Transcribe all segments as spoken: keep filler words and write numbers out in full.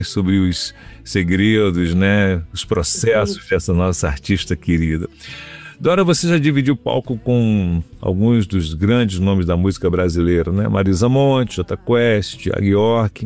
sobre os segredos, né, os processos dessa nossa artista querida. Dora, você já dividiu palco com alguns dos grandes nomes da música brasileira, né? Marisa Monte, Jota Quest, Thiago York.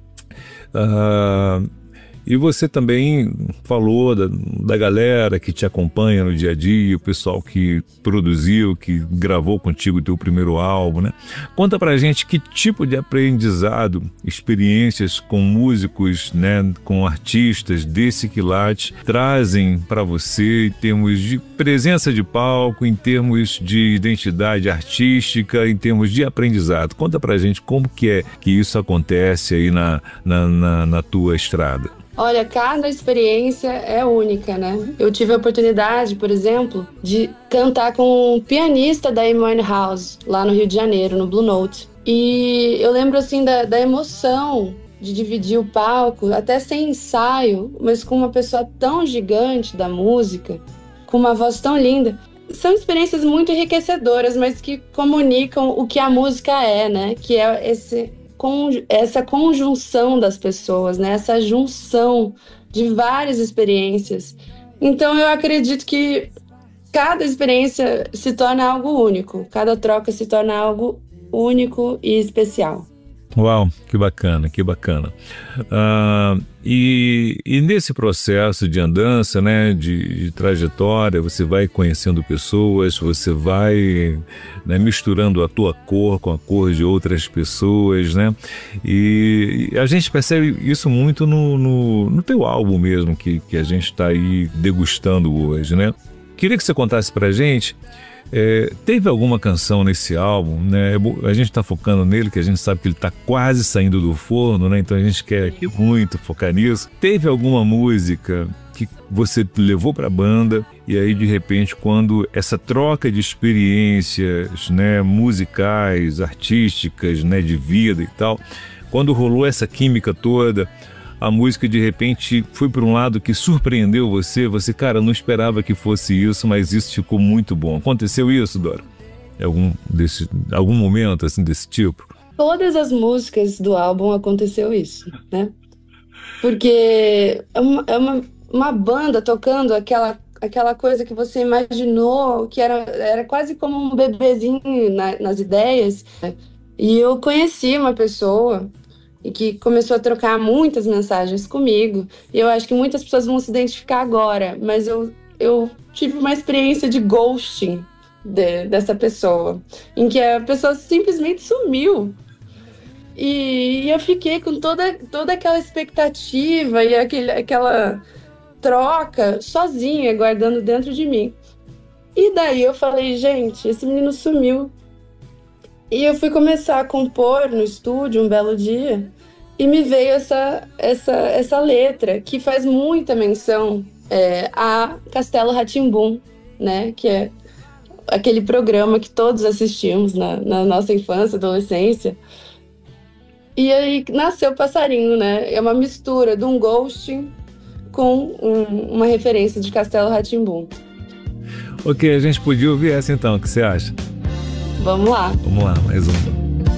Uh, e você também falou da, da galera que te acompanha no dia a dia, o pessoal que produziu, que gravou contigo o teu primeiro álbum, né? Conta pra gente que tipo de aprendizado, experiências com músicos, né, com artistas desse quilate trazem para você em termos de presença de palco, em termos de identidade artística, em termos de aprendizado. Conta pra gente como que é que isso acontece aí na, na, na, na tua estrada. Olha, cada experiência é única, né? Eu tive a oportunidade, por exemplo, de cantar com um pianista da Amy Winehouse, lá no Rio de Janeiro, no Blue Note. E eu lembro, assim, da, da emoção de dividir o palco, até sem ensaio, mas com uma pessoa tão gigante da música, com uma voz tão linda. São experiências muito enriquecedoras, mas que comunicam o que a música é, né? Que é esse... essa conjunção das pessoas, né? Essa junção de várias experiências. Então eu acredito que cada experiência se torna algo único, cada troca se torna algo único e especial. Uau, que bacana, que bacana. Uh, e, e nesse processo de andança, né, de, de trajetória, você vai conhecendo pessoas, você vai, né, misturando a tua cor com a cor de outras pessoas, né? E, e a gente percebe isso muito no, no, no teu álbum mesmo, que, que a gente está aí degustando hoje, né? Queria que você contasse pra gente. É, teve alguma canção nesse álbum, né? A gente está focando nele, que a gente sabe que ele está quase saindo do forno, né? Então a gente quer muito focar nisso. Teve alguma música que você levou para a banda e aí de repente, quando essa troca de experiências, né, musicais, artísticas, né, de vida e tal, quando rolou essa química toda, a música de repente foi por um lado que surpreendeu você, você, cara, não esperava que fosse isso, mas isso ficou muito bom. Aconteceu isso, Dora? Algum, desse, algum momento assim desse tipo? Todas as músicas do álbum aconteceu isso, né? Porque é uma, é uma, uma banda tocando aquela, aquela coisa que você imaginou, que era, era quase como um bebezinho na, nas ideias. E eu conheci uma pessoa e que começou a trocar muitas mensagens comigo. E eu acho que muitas pessoas vão se identificar agora, mas eu, eu tive uma experiência de ghosting de, dessa pessoa, em que a pessoa simplesmente sumiu. E, e eu fiquei com toda, toda aquela expectativa e aquele, aquela troca sozinha, guardando dentro de mim. E daí eu falei, gente, esse menino sumiu. E eu fui começar a compor no estúdio um belo dia e me veio essa, essa, essa letra que faz muita menção é, a Castelo Rá-Tim-Bum, né? Que é aquele programa que todos assistimos na, na nossa infância, adolescência. E aí nasceu o Passarinho, né? É uma mistura de um ghosting com um, uma referência de Castelo Rá-Tim-Bum. Ok, a gente podia ouvir essa então, o que você acha? Vamos lá. Vamos lá, mais um.